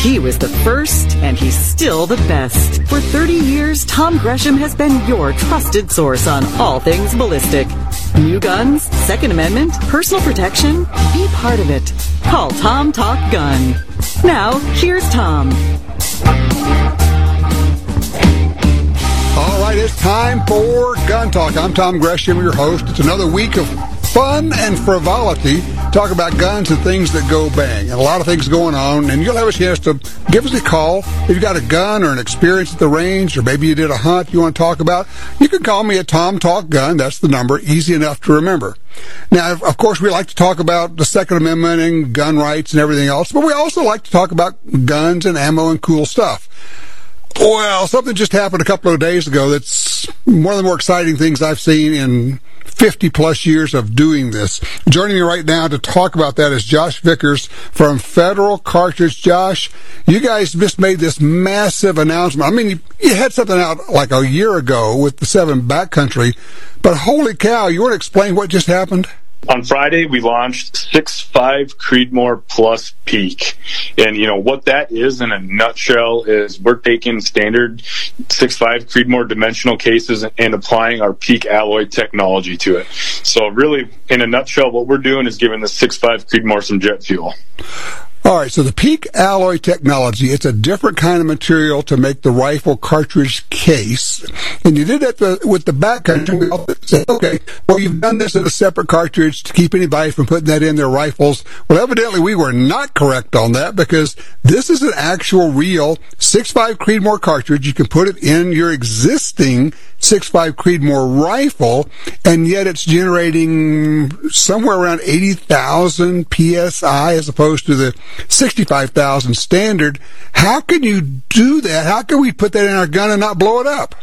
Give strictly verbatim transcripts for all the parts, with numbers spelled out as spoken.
He was the first, and he's still the best. For thirty years, Tom Gresham has been your trusted source on all things ballistic. New guns, Second Amendment, personal protection. Be part of it. Call Tom Talk Gun. Now, here's Tom. All right, it's time for Gun Talk. I'm Tom Gresham, your host. It's another week of fun and frivolity. Talk about guns and things that go bang. And a lot of things going on. And you'll have a chance to give us a call. If you've got a gun or an experience at the range, or maybe you did a hunt you want to talk about, you can call me at Tom Talk Gun. That's the number. Easy enough to remember. Now, of course, we like to talk about the Second Amendment and gun rights and everything else. But we also like to talk about guns and ammo and cool stuff. Well, something just happened a couple of days ago that's one of the more exciting things I've seen in fifty plus years of doing this. Joining me right now to talk about that is Josh Vickers from Federal Cartridge. Josh, you guys just made this massive announcement. I mean, you, you had something out like a year ago with the seven Backcountry, but holy cow, you want to explain what just happened? On Friday, we launched six five Creedmoor Plus Peak. And, you know, what that is in a nutshell is we're taking standard six five Creedmoor dimensional cases and applying our Peak alloy technology to it. So really, in a nutshell, what we're doing is giving the six five Creedmoor some jet fuel. All right, so the Peak alloy technology, it's a different kind of material to make the rifle cartridge case. And you did that the, with the Backcountry. We all said, okay, well, you've done this in a separate cartridge to keep anybody from putting that in their rifles. Well, evidently we were not correct on that, because this is an actual real six five Creedmoor cartridge. You can put it in your existing six five Creedmoor rifle, and yet it's generating somewhere around eighty thousand P S I as opposed to the sixty-five thousand standard. How can you do that? How can we put that in our gun and not blow it up?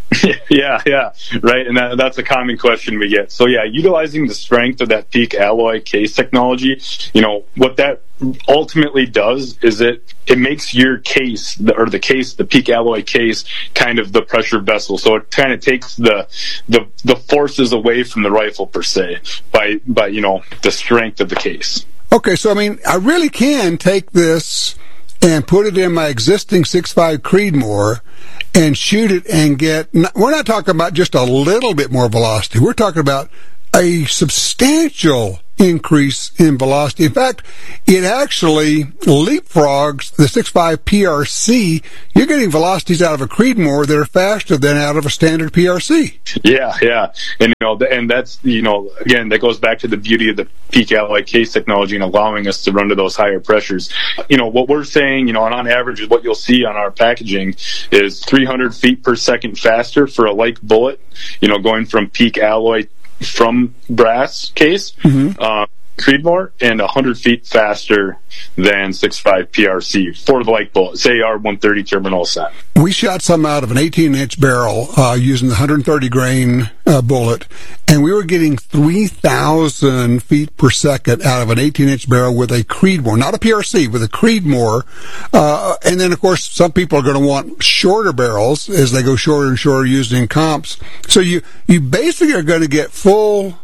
Yeah, yeah, right. And that, that's a common question we get. So yeah, utilizing the strength of that Peak alloy case technology, you know, what that ultimately does is it it makes your case, or the case, the Peak alloy case, kind of the pressure vessel. So it kind of takes the the the forces away from the rifle per se by by you know the strength of the case. Okay, so I mean, I really can take this and put it in my existing six five Creedmoor and shoot it and get, we're not talking about just a little bit more velocity. We're talking about a substantial increase in velocity. In fact, it actually leapfrogs the six five P R C. You're getting velocities out of a Creedmoor that are faster than out of a standard P R C. Yeah, yeah. And, you know, and that's, you know, again, that goes back to the beauty of the Peak alloy case technology and allowing us to run to those higher pressures. You know, what we're saying, you know, on average, what you'll see on our packaging is three hundred feet per second faster for a like bullet, you know, going from Peak alloy from brass case, mm-hmm. uh, Creedmoor, and one hundred feet faster than six five P R C for the like bullet, say our one thirty terminal set. We shot some out of an eighteen inch barrel uh, using the one hundred thirty grain uh, bullet, and we were getting three thousand feet per second out of an eighteen inch barrel with a Creedmoor, not a P R C, with a Creedmoor. Uh, and then, of course, some people are going to want shorter barrels as they go shorter and shorter using comps. So you, you basically are going to get full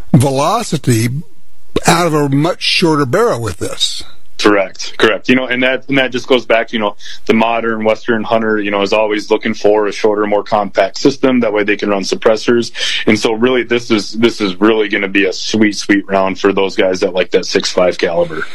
velocity out of a much shorter barrel with this. Correct, correct. You know, and that and that just goes back to, you know, the modern Western hunter, you know, is always looking for a shorter, more compact system. That way they can run suppressors. And so really this is this is really going to be a sweet, sweet round for those guys that like that six five caliber.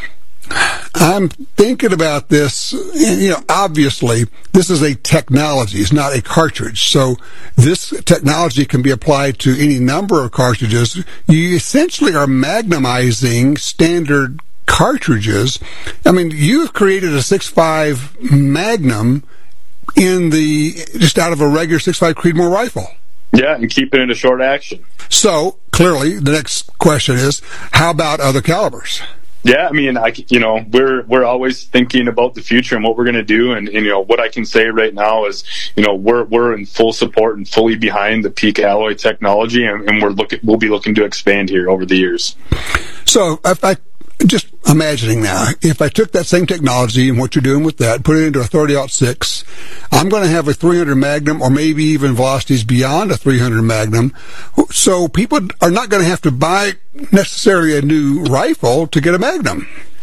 I'm thinking about this, and, you know, obviously this is a technology, it's not a cartridge. So this technology can be applied to any number of cartridges. You essentially are magnumizing standard cartridges. I mean, you've created a six five Magnum in the, just out of a regular six five Creedmoor rifle. Yeah, and keep it in a short action. So clearly the next question is, how about other calibers? Yeah, I mean, I, you know, we're we're always thinking about the future and what we're going to do, and, and you know, what I can say right now is, you know, we're we're in full support and fully behind the Peak alloy technology, and, and we're looking we'll be looking to expand here over the years. So, if I just imagining now, if I took that same technology and what you're doing with that, put it into a thirty aught six, I'm going to have a three hundred Magnum, or maybe even velocities beyond a three hundred Magnum. So people are not going to have to buy necessarily a new rifle to get a Magnum.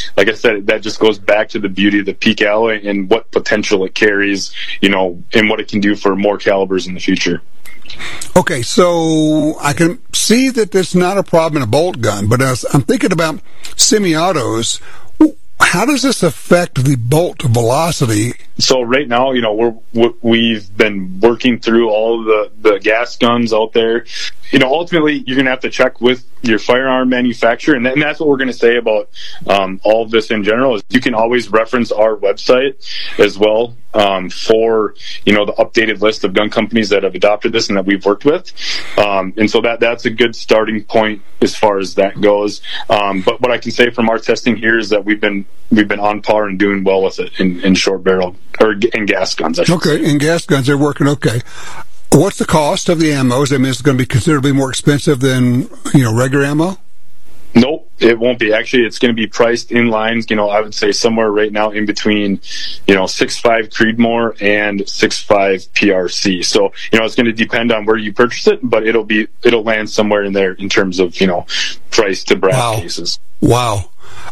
like I said, that just goes back to the beauty of the Peak alloy and what potential it carries, you know, and what it can do for more calibers in the future. Okay, so I can see that it's not a problem in a bolt gun, but as I'm thinking about semi-autos, how does this affect the bolt velocity? So right now, you know, we're, we've been working through all of the, the gas guns out there. You know, ultimately, you're going to have to check with your firearm manufacturer, and, and that's what we're going to say about um, all of this in general. Is you can always reference our website as well um, for, you know, the updated list of gun companies that have adopted this and that we've worked with. Um, and so that that's a good starting point as far as that goes. Um, but what I can say from our testing here is that we've been we've been on par and doing well with it in, in short barrel or in gas guns. I should okay, say. In gas guns, they're working okay. What's the cost of the ammos? I mean, it's going to be considerably more expensive than, you know, regular ammo? Nope, it won't be. Actually, it's going to be priced in line, you know, I would say somewhere right now in between, you know, six point five Creedmoor and six point five P R C. So, you know, it's going to depend on where you purchase it, but it'll be, it'll land somewhere in there in terms of, you know, price to brass wow. cases. Wow.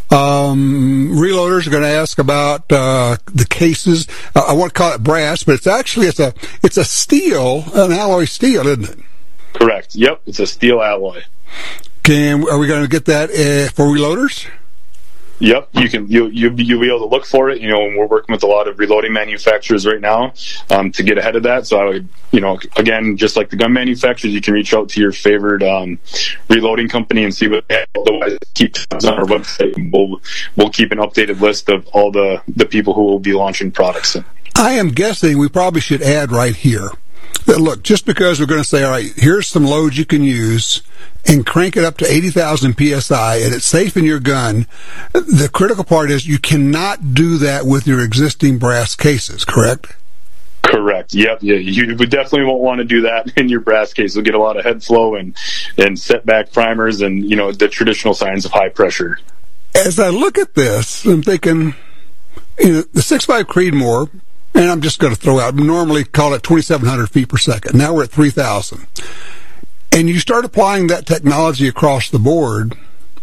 Um, reloaders are going to ask about uh, the cases. Uh, I want to call it brass, but it's actually it's a it's a steel, an alloy steel, isn't it? Correct. Yep, it's a steel alloy. Can are we going to get that uh, for reloaders? Yep, you can. You you you'll be able to look for it. You know, and we're working with a lot of reloading manufacturers right now um, to get ahead of that. So I would, you know, again, just like the gun manufacturers, you can reach out to your favorite um, reloading company and see what they have. Otherwise, keep tabs on our website, and we'll we'll keep an updated list of all the the people who will be launching products. I am guessing we probably should add right here that, look, just because we're going to say, all right, here's some loads you can use and crank it up to eighty thousand P S I and it's safe in your gun, the critical part is you cannot do that with your existing brass cases, correct? Correct. Yep. Yeah. You would definitely won't want to do that in your brass case. You'll get a lot of head flow and, and setback primers and, you know, the traditional signs of high pressure. As I look at this, I'm thinking, you know, the six point five Creedmoor, and I'm just going to throw out, normally call it twenty-seven hundred feet per second. Now we're at three thousand. And you start applying that technology across the board,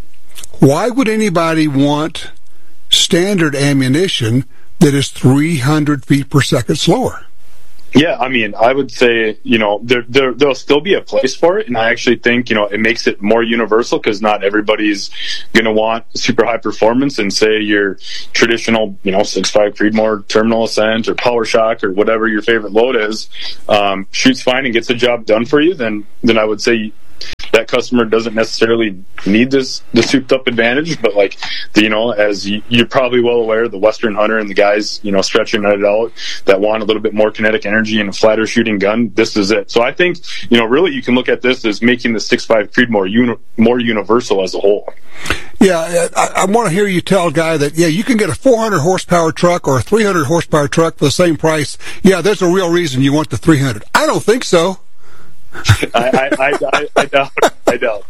why would anybody want standard ammunition that is three hundred feet per second slower? Yeah, I mean, I would say, you know, there, there, there'll still be a place for it. And I actually think, you know, it makes it more universal because not everybody's going to want super high performance. And say your traditional, you know, six point five Creedmoor terminal ascent or power shock or whatever your favorite load is, um, shoots fine and gets the job done for you, then, then I would say that customer doesn't necessarily need this the souped up advantage, but like the, you know, as you, you're probably well aware, the Western hunter and the guys, you know, stretching it out that want a little bit more kinetic energy and a flatter shooting gun, this is it. So I think, you know, really you can look at this as making the six point five Creedmoor uni- more universal as a whole. Yeah, I, I want to hear you tell a guy that, yeah, you can get a four hundred horsepower truck or a three hundred horsepower truck for the same price. Yeah, there's a real reason you want the three hundred. I don't think so. I, I, I, I, I doubt. I doubt.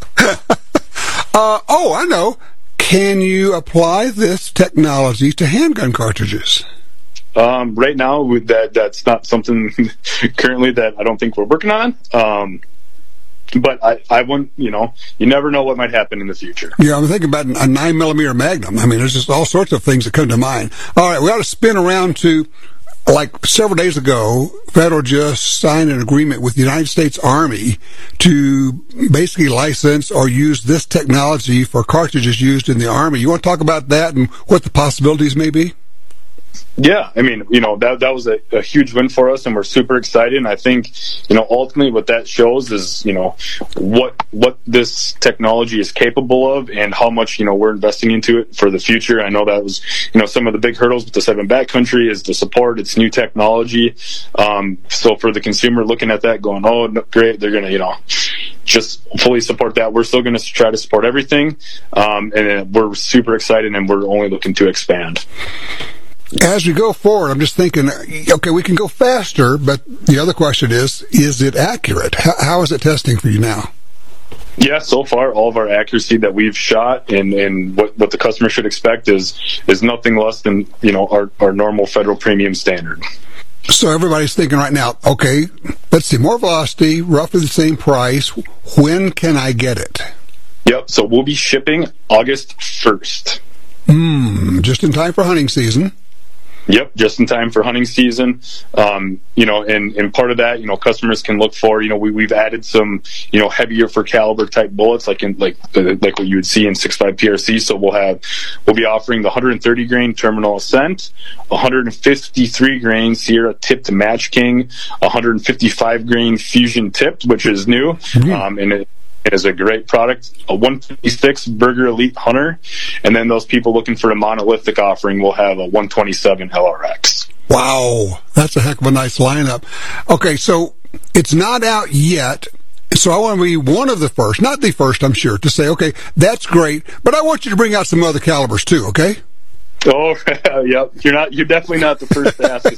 uh, oh, I know. Can you apply this technology to handgun cartridges? Um, right now, with that, that's not something currently that I don't think we're working on. Um, but I, I wouldn't, you know, you never know what might happen in the future. Yeah, I'm thinking about a nine millimeter Magnum. I mean, there's just all sorts of things that come to mind. All right, we ought to spin around to, like several days ago, Federal just signed an agreement with the United States Army to basically license or use this technology for cartridges used in the Army. You want to talk about that and what the possibilities may be? Yeah, I mean, you know, that that was a, a huge win for us, and we're super excited. And I think, you know, ultimately what that shows is, you know, what what this technology is capable of and how much, you know, we're investing into it for the future. I know that was, you know, some of the big hurdles with the seven backcountry is the support. It's new technology. Um, so for the consumer looking at that going, oh, no, great, they're going to, you know, just fully support that. We're still going to try to support everything. Um, and we're super excited, and we're only looking to expand. As we go forward, I'm just thinking, okay, we can go faster, but the other question is, is it accurate? How, how is it testing for you now? Yeah, so far, all of our accuracy that we've shot and, and what, what the customer should expect is is nothing less than, you know, our, our normal federal premium standard. So everybody's thinking right now, okay, let's see, more velocity, roughly the same price. When can I get it? Yep, so we'll be shipping August first. Mm, just in time for hunting season. Yep, just in time for hunting season. Um, you know, and, and part of that, you know, customers can look for, you know, we, we've added some, you know, heavier for caliber type bullets, like in, like, uh, like what you would see in six point five P R C. So we'll have, we'll be offering the one hundred thirty grain Terminal Ascent, one hundred fifty-three grain Sierra tipped Match King, one hundred fifty-five grain Fusion tipped, which is new. Mm-hmm. Um, and it, It is a great product, a one fifty-six Berger Elite Hunter, and then those people looking for a monolithic offering will have a one twenty-seven L R X. Wow, that's a heck of a nice lineup. Okay, so it's not out yet, so I want to be one of the first, not the first, I'm sure, to say, okay, that's great, but I want you to bring out some other calibers too, okay? Oh, yep. You're not. You're definitely not the first to ask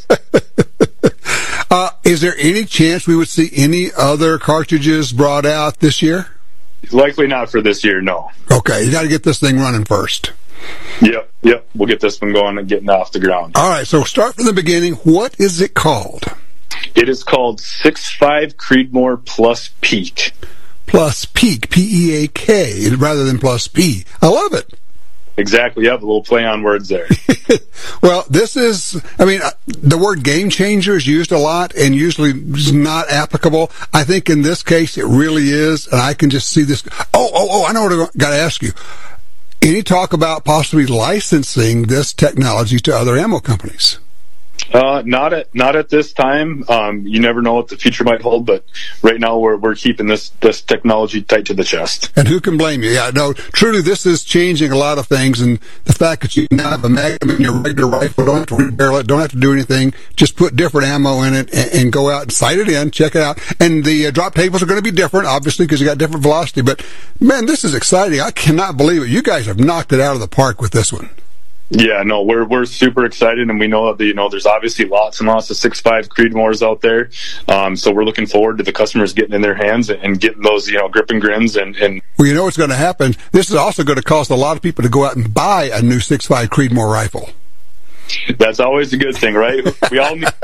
us. Uh, is there any chance we would see any other cartridges brought out this year? Likely not for this year, no. Okay, you got to get this thing running first. Yep, yep. We'll get this one going and getting off the ground. All right, so start from the beginning. What is it called? It is called six point five Creedmoor Plus Peak. Plus Peak, P E A K, rather than Plus P. I love it. Exactly, yep, a little play on words there. Well, this is, I mean, the word game changer is used a lot and usually is not applicable. I think in this case it really is, and I can just see this. Oh, oh, oh, I know what I got to ask you. Any talk about possibly licensing this technology to other ammo companies? Uh, not at not at this time. Um, you never know what the future might hold, but right now we're we're keeping this this technology tight to the chest. And who can blame you? Yeah, no, truly, this is changing a lot of things, and the fact that you now have a Magnum in your regular rifle, don't have to rebarrel it, don't have to do anything, just put different ammo in it and, and go out and sight it in, check it out. And the uh, drop tables are going to be different, obviously, because you got different velocity. But man, this is exciting. I cannot believe it. You guys have knocked it out of the park with this one. Yeah, no, we're we're super excited, and we know that, you know, there's obviously lots and lots of six point five Creedmoors out there. Um, so we're looking forward to the customers getting in their hands and getting those, you know, grip and grins. And, and well, you know what's going to happen? This is also going to cause a lot of people to go out and buy a new six point five Creedmoor rifle. That's always a good thing, right? We all need.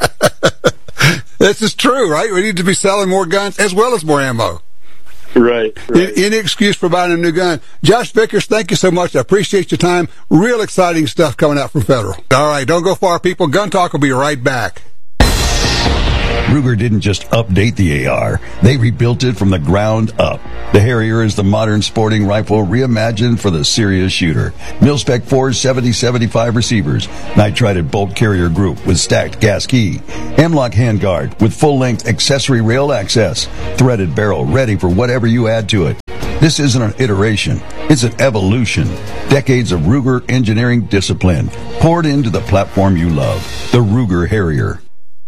This is true, right? We need to be selling more guns as well as more ammo. Right, right. Any excuse for buying a new gun. Josh Vickers, thank you so much. I appreciate your time. Real exciting stuff coming out from Federal. All right, don't go far, people. Gun Talk will be right back. Ruger didn't just update the A R. They rebuilt it from the ground up. The Harrier is the modern sporting rifle reimagined for the serious shooter. Mil-Spec four seventy seventy-five receivers, nitrided bolt carrier group with stacked gas key, M-LOK handguard with full-length accessory rail access, threaded barrel ready for whatever you add to it. This isn't an iteration. It's an evolution. Decades of Ruger engineering discipline poured into the platform you love. The Ruger Harrier.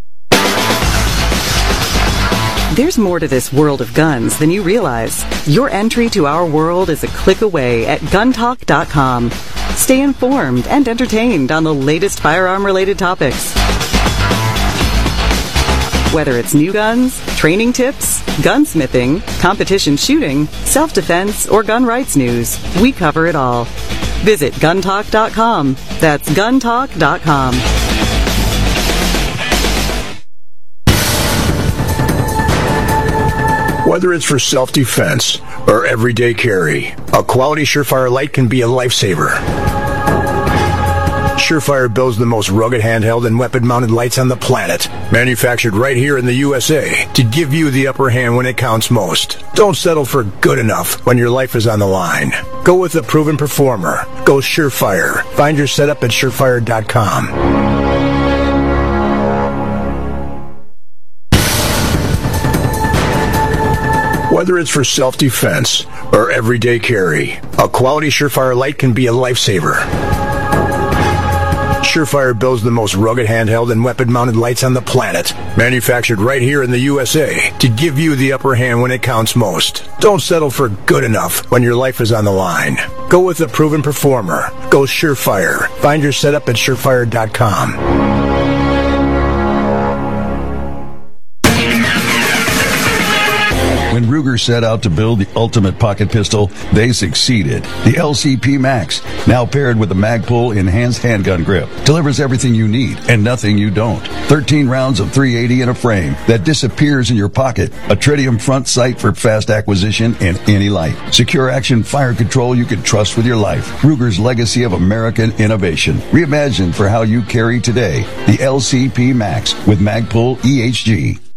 There's more to this world of guns than you realize. Your entry to our world is a click away at gun talk dot com. Stay informed and entertained on the latest firearm-related topics. Whether it's new guns, training tips, gunsmithing, competition shooting, self-defense, or gun rights news, we cover it all. Visit gun talk dot com. That's gun talk dot com. Whether it's for self-defense or everyday carry, a quality Surefire light can be a lifesaver. Surefire builds the most rugged handheld and weapon-mounted lights on the planet, manufactured right here in the U S A to give you the upper hand when it counts most. Don't settle for good enough when your life is on the line. Go with a proven performer. Go Surefire. Find your setup at surefire dot com. Whether it's for self-defense or everyday carry, a quality Surefire light can be a lifesaver. Surefire builds the most rugged handheld and weapon-mounted lights on the planet, manufactured right here in the U S A to give you the upper hand when it counts most. Don't settle for good enough when your life is on the line. Go with a proven performer. Go Surefire. Find your setup at surefire dot com. When Ruger Ruger set out to build the ultimate pocket pistol, they succeeded. The L C P Max, now paired with the Magpul enhanced handgun grip, delivers everything you need and nothing you don't. thirteen rounds of three eighty in a frame that disappears in your pocket. A tritium front sight for fast acquisition in any light. Secure action fire control you can trust with your life. Ruger's legacy of American innovation. Reimagined for how you carry today. The L C P Max with Magpul E H G.